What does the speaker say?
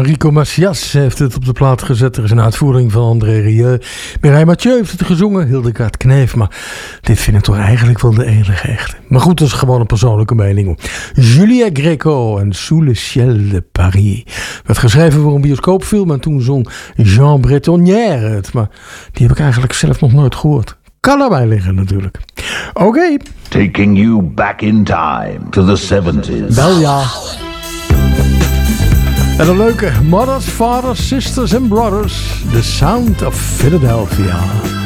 Enrico Macias heeft het op de plaat gezet. Er is een uitvoering van André Rieu. Mireille Mathieu heeft het gezongen. Hildegard Kneef. Maar dit vind ik toch eigenlijk wel de enige echte. Maar goed, dat is gewoon een persoonlijke mening. Juliette Gréco en Sous le ciel de Paris. Werd geschreven voor een bioscoopfilm. En toen zong Jean Bretonnière het. Maar die heb ik eigenlijk zelf nog nooit gehoord. Kan erbij liggen natuurlijk. Oké. Taking you back in time to the 70s. Wel ja. En een leuke Mothers, Fathers, Sisters and Brothers. The Sound of Philadelphia.